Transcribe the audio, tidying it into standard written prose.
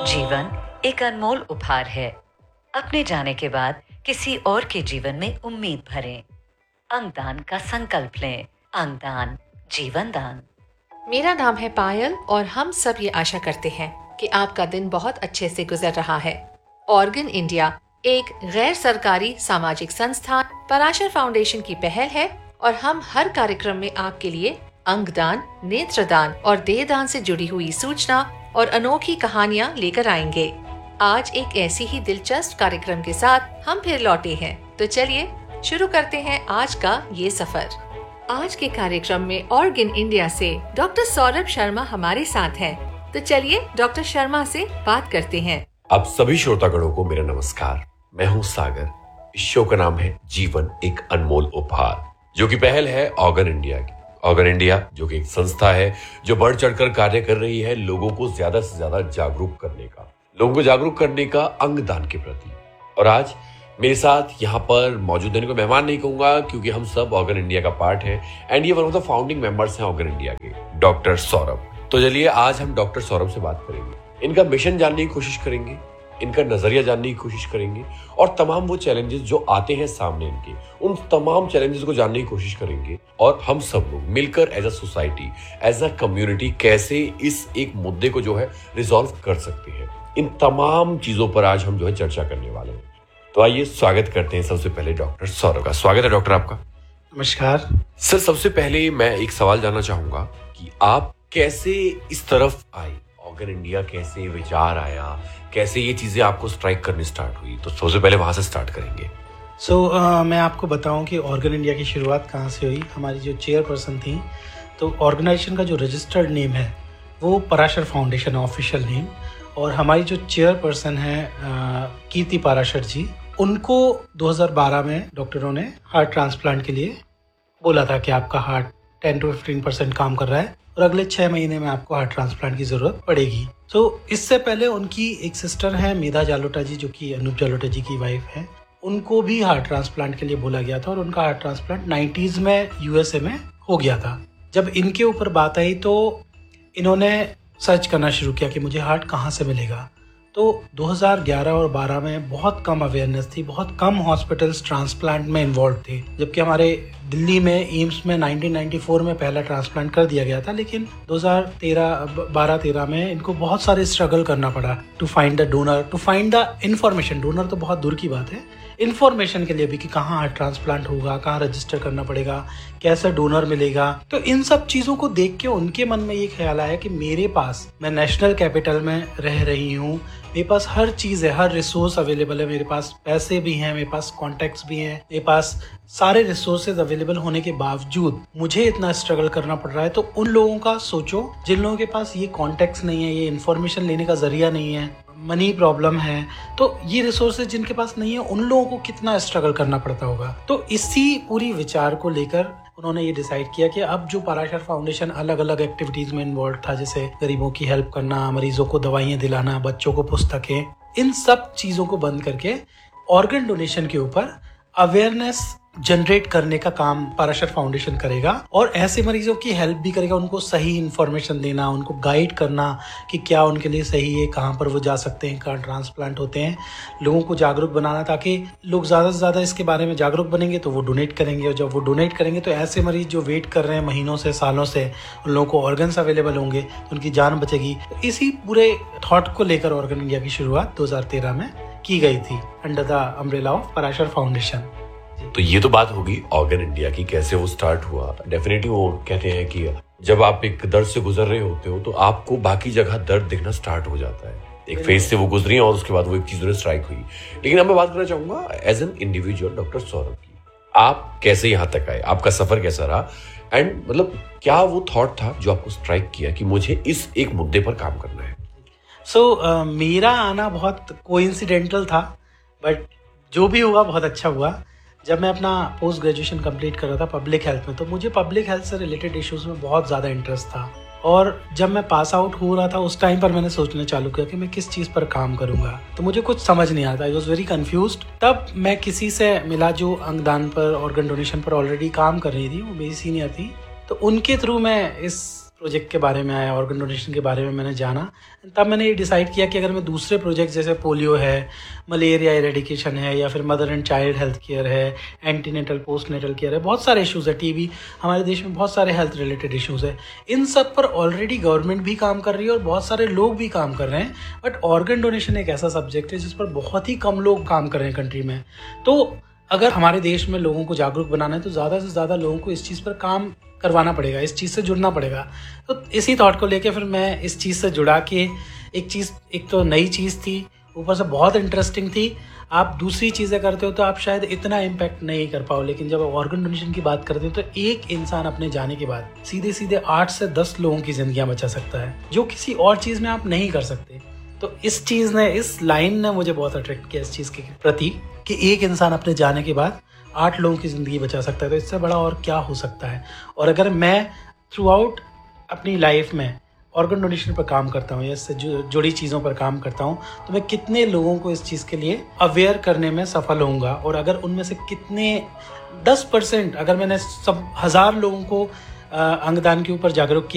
जीवन एक अनमोल उपहार है। अपने जाने के बाद किसी और के जीवन में उम्मीद भरें। अंगदान का संकल्प लें। अंगदान, जीवन दान। मेरा नाम है पायल और हम सब ये आशा करते हैं कि आपका दिन बहुत अच्छे से गुजर रहा है। ऑर्गन इंडिया एक गैर सरकारी सामाजिक संस्थान पराशर फाउंडेशन की पहल है और हम हर कार्यक्रम में आपके लिए अंगदान, नेत्रदान और देहदान से जुड़ी हुई सूचना और अनोखी कहानियाँ लेकर आएंगे। आज एक ऐसी ही दिलचस्प कार्यक्रम के साथ हम फिर लौटे हैं, तो चलिए शुरू करते हैं आज का ये सफर। आज के कार्यक्रम में ऑर्गन इंडिया से डॉक्टर सौरभ शर्मा हमारे साथ हैं, तो चलिए डॉक्टर शर्मा से बात करते हैं। आप सभी श्रोतागणों को मेरा नमस्कार। मैं हूँ सागर। इस शो का नाम है जीवन एक अनमोल उपहार, जो की पहल है ऑर्गन इंडिया की। ऑर्गन इंडिया जो कि एक संस्था है जो बढ़ चढ़कर कार्य कर रही है लोगों को ज्यादा से ज्यादा जागरूक करने का अंगदान के प्रति। और आज मेरे साथ यहाँ पर मौजूद होने को मेहमान नहीं कहूंगा, क्योंकि हम सब ऑर्गन इंडिया का पार्ट है एंड ये one of the founding members हैं ऑर्गन इंडिया के, डॉक्टर सौरभ। तो चलिए आज हम डॉक्टर सौरभ से बात करेंगे, इनका मिशन जानने की कोशिश करेंगे, इनका नजरिया जानने की कोशिश करेंगे और तमाम वो चैलेंजेस जो आते हैं सामने इनके, उन तमाम चैलेंजेस को जानने की कोशिश करेंगे। और हम सब लोग मिलकर as a society, as a community कैसे इस एक मुद्दे को जो है रिजॉल्व कर सकते हैं, इन तमाम चीजों पर आज हम जो है चर्चा करने वाले हैं। तो आइए स्वागत करते हैं सबसे पहले डॉक्टर सौरभ का। स्वागत है डॉक्टर आपका। नमस्कार सर। सबसे पहले मैं एक सवाल जानना चाहूंगा कि आप कैसे इस तरफ आए, ऑर्गन इंडिया कैसे विचार आया, कैसे ये चीजें आपको स्ट्राइक करनी स्टार्ट हुई? तो सबसे पहले वहां से स्टार्ट करेंगे। मैं आपको बताऊं कि ऑर्गन इंडिया की शुरुआत कहाँ से हुई। हमारी जो चेयरपर्सन थी, तो ऑर्गेनाइजेशन का जो रजिस्टर्ड नेम है वो पराशर फाउंडेशन ऑफिशियल नेम, और हमारी जो चेयरपर्सन है कीर्ति पाराशर जी, उनको 2012 में डॉक्टरों ने हार्ट ट्रांसप्लांट के लिए बोला था कि आपका हार्ट 10 to 15% काम कर रहा है और अगले 6 महीने में आपको हार्ट ट्रांसप्लांट की जरूरत पड़ेगी। तो इससे पहले उनकी एक सिस्टर है मेधा जालोटा जी, जो कि अनूप जालोटा जी की वाइफ है, उनको भी हार्ट ट्रांसप्लांट के लिए बोला गया था और उनका हार्ट ट्रांसप्लांट 90s में यूएसए में हो गया था। जब इनके ऊपर बात आई तो इन्होंने सर्च करना शुरू किया कि मुझे हार्ट कहाँ से मिलेगा। तो 2011 और 12 में बहुत कम अवेयरनेस थी, बहुत कम हॉस्पिटल्स ट्रांसप्लांट में इन्वॉल्व थे, जबकि हमारे दिल्ली में एम्स में 1994 में पहला ट्रांसप्लांट कर दिया गया था, लेकिन 2012-13 में इनको बहुत सारे स्ट्रगल करना पड़ा to find the donor, to find the information. Donor तो बहुत दूर की बात है, इन्फॉर्मेशन के लिए भी कि कहाँ हार्ट ट्रांसप्लांट होगा, कहाँ रजिस्टर करना पड़ेगा, कैसा डोनर मिलेगा। तो इन सब चीज़ों को देख के उनके मन में ये ख्याल आया कि मेरे पास, मैं नेशनल कैपिटल में रह रही हूँ, मेरे पास हर चीज़ है, हर रिसोर्स अवेलेबल है, मेरे पास पैसे भी हैं, मेरे पास कॉन्टैक्ट्स भी हैं, मेरे पास सारे रिसोर्सेज अवेलेबल होने के बावजूद मुझे इतना स्ट्रगल करना पड़ रहा है। तो उन लोगों का सोचो जिन लोगों के पास ये कॉन्टैक्ट्स नहीं है, ये इन्फॉर्मेशन लेने का जरिया नहीं है, मनी प्रॉब्लम है, तो ये रिसोर्सेज जिनके पास नहीं है उन लोगों को कितना स्ट्रगल करना पड़ता होगा। तो इसी पूरी विचार को लेकर उन्होंने ये डिसाइड किया कि अब जो पराशर फाउंडेशन अलग अलग एक्टिविटीज में इन्वॉल्व था, जैसे गरीबों की हेल्प करना, मरीजों को दवाइयाँ दिलाना, बच्चों को पुस्तकें, इन सब चीज़ों को बंद करके ऑर्गन डोनेशन के ऊपर अवेयरनेस जनरेट करने का काम पराशर फाउंडेशन करेगा और ऐसे मरीजों की हेल्प भी करेगा, उनको सही इन्फॉर्मेशन देना, उनको गाइड करना कि क्या उनके लिए सही है, कहाँ पर वो जा सकते हैं, कहाँ ट्रांसप्लांट होते हैं, लोगों को जागरूक बनाना, ताकि लोग ज़्यादा से ज़्यादा इसके बारे में जागरूक बनेंगे तो वो डोनेट करेंगे, और जब वो डोनेट करेंगे तो ऐसे मरीज जो वेट कर रहे हैं महीनों से, सालों से, उन लोगों को ऑर्गन्स अवेलेबल होंगे तो उनकी जान बचेगी। तो इसी पूरे थॉट को लेकर ऑर्गन इंडिया की शुरुआत 2013 में की गई थी under the umbrella of Parashar foundation. तो ये तो बात होगी ऑर्गन इंडिया की, कैसे वो स्टार्ट हुआ। डेफिनेटली वो कहते हैं कि जब आप एक दर्द से गुजर रहे होते हो तो आपको बाकी जगह दर्द दिखना स्टार्ट हो जाता है, एक फेज से वो गुजरी और उसके बाद वो एक चीज स्ट्राइक हुई। लेकिन अब मैं बात करना चाहूंगा as an individual doctor Saurabh की, आप कैसे यहाँ तक आए, आपका सफर कैसा रहा, एंड मतलब क्या वो थॉट था जो आपको स्ट्राइक किया कि मुझे इस एक मुद्दे पर काम करना है? मेरा आना बहुत कोइंसिडेंटल था, बट जो भी हुआ बहुत अच्छा हुआ। जब मैं अपना पोस्ट ग्रेजुएशन कंप्लीट कर रहा था पब्लिक हेल्थ में, तो मुझे पब्लिक हेल्थ से रिलेटेड इश्यूज में बहुत ज़्यादा इंटरेस्ट था, और जब मैं पास आउट हो रहा था उस टाइम पर मैंने सोचना चालू किया कि मैं किस चीज़ पर काम करूँगा। तो मुझे कुछ समझ नहीं आता, आई वॉज वेरी कन्फ्यूज्ड। तब मैं किसी से मिला जो अंगदान पर, ऑर्गन डोनेशन पर ऑलरेडी काम कर रही थी, वो मेरी सीनियर थी, तो उनके थ्रू मैं इस प्रोजेक्ट के बारे में आया, ऑर्गन डोनेशन के बारे में मैंने जाना, तब मैंने ये डिसाइड किया कि अगर मैं दूसरे प्रोजेक्ट जैसे पोलियो है, मलेरिया इरेडिकेशन है, या फिर mother and child health care है, एंटीनेटल पोस्टनेटल केयर है, बहुत सारे इश्यूज़ है, टीबी, हमारे देश में बहुत सारे हेल्थ रिलेटेड इश्यूज़ है, इन सब पर ऑलरेडी गवर्नमेंट भी काम कर रही है और बहुत सारे लोग भी काम कर रहे हैं। बट ऑर्गन डोनेशन एक ऐसा सब्जेक्ट है जिस पर बहुत ही कम लोग काम कर रहे हैं कंट्री में। तो अगर हमारे देश में लोगों को जागरूक बनाना है तो ज़्यादा से ज़्यादा लोगों को इस चीज़ पर काम करवाना पड़ेगा, इस चीज़ से जुड़ना पड़ेगा। तो इसी थॉट को लेके फिर मैं इस चीज़ से जुड़ा के एक तो नई चीज़ थी, ऊपर से बहुत इंटरेस्टिंग थी। आप दूसरी चीज़ें करते हो तो आप शायद इतना इम्पैक्ट नहीं कर पाओ, लेकिन जब आप ऑर्गन डोनेशन की बात करते हो तो एक इंसान अपने जाने के बाद सीधे सीधे 8 से 10 लोगों की ज़िंदगियाँ बचा सकता है, जो किसी और चीज़ में आप नहीं कर सकते। तो इस चीज़ ने, इस लाइन ने मुझे बहुत अट्रैक्ट किया इस चीज़ के प्रति कि एक इंसान अपने जाने के बाद 8 लोगों की ज़िंदगी बचा सकता है। तो इससे बड़ा और क्या हो सकता है। और अगर मैं थ्रू आउट अपनी लाइफ में ऑर्गन डोनेशन पर काम करता हूँ या इससे जुड़ी चीज़ों पर काम करता हूँ तो मैं कितने लोगों को इस चीज़ के लिए अवेयर करने में सफल होऊंगा। और अगर उनमें से कितने 10% अगर मैंने सब 1000 लोगों को अंगदान के ऊपर जागरूक किया